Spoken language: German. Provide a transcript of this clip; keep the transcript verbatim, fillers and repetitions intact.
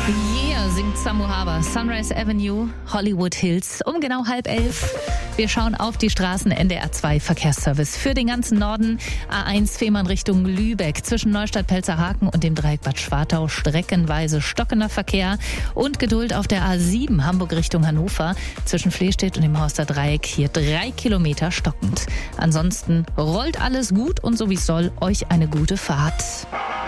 Yeah, singt Samu Haber. Sunrise Avenue, Hollywood Hills, um genau halb elf. Wir schauen auf die Straßen. N D R zwei Verkehrsservice für den ganzen Norden. A eins Fehmarn Richtung Lübeck. Zwischen Neustadt-Pelzerhaken und dem Dreieck Bad Schwartau streckenweise stockender Verkehr. Und Geduld auf der A sieben Hamburg Richtung Hannover. Zwischen Flehstedt und dem Horster Dreieck hier drei Kilometer stockend. Ansonsten rollt alles gut und so wie es soll. Euch eine gute Fahrt.